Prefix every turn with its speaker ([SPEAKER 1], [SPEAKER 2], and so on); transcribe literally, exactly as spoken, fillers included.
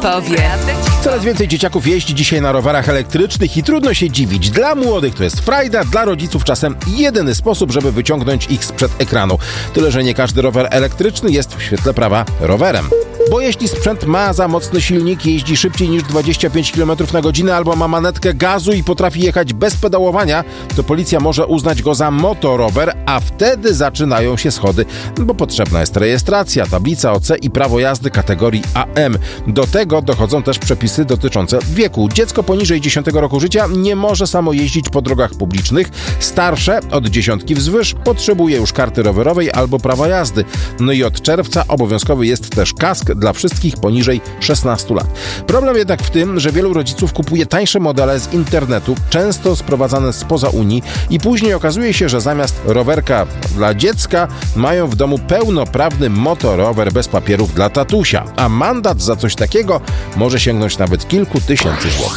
[SPEAKER 1] powie.
[SPEAKER 2] Coraz więcej dzieciaków jeździ dzisiaj na rowerach elektrycznych i trudno się dziwić. Dla młodych to jest frajda, dla rodziców czasem jedyny sposób, żeby wyciągnąć ich sprzed ekranu. Tyle, że nie każdy rower elektryczny jest w świetle prawa rowerem. Bo jeśli sprzęt ma za mocny silnik, jeździ szybciej niż dwadzieścia pięć kilometrów na godzinę albo ma manetkę gazu i potrafi jechać bez pedałowania, to policja może uznać go za motorower, a wtedy zaczynają się schody, bo potrzebna jest rejestracja, tablica O C i prawo jazdy kategorii A M. Do tego dochodzą też przepisy dotyczące wieku. Dziecko poniżej dziesiątego roku życia nie może samo jeździć po drogach publicznych. Starsze od dziesiątki wzwyż potrzebuje już karty rowerowej albo prawa jazdy. No i od czerwca obowiązkowy jest też kask dla wszystkich poniżej szesnastu lat. Problem jednak w tym, że wielu rodziców kupuje tańsze modele z internetu, często sprowadzane spoza Unii i później okazuje się, że zamiast rowerka dla dziecka mają w domu pełnoprawny motorower bez papierów dla tatusia, a mandat za coś takiego może sięgnąć nawet kilku tysięcy złotych.